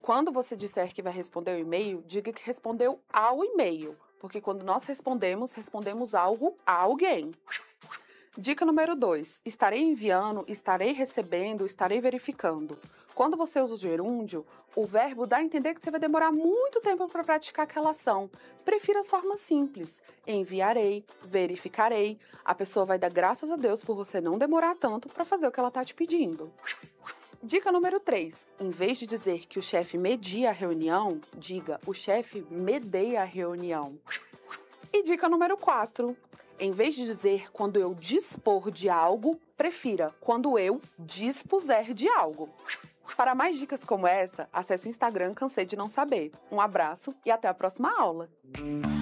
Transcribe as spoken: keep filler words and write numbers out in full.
Quando você disser que vai responder o e-mail, diga que respondeu ao e-mail, porque quando nós respondemos, respondemos algo a alguém. Dica número dois. Estarei enviando, estarei recebendo, estarei verificando. Quando você usa o gerúndio, o verbo dá a entender que você vai demorar muito tempo para praticar aquela ação. Prefira as formas simples. Enviarei, verificarei. A pessoa vai dar graças a Deus por você não demorar tanto para fazer o que ela está te pedindo. Dica número três. Em vez de dizer que o chefe media a reunião, diga o chefe medeia a reunião. E dica número quatro. Em vez de dizer quando eu dispor de algo, prefira quando eu dispuser de algo. Para mais dicas como essa, acesse o Instagram Cansei de Não Saber. Um abraço e até a próxima aula!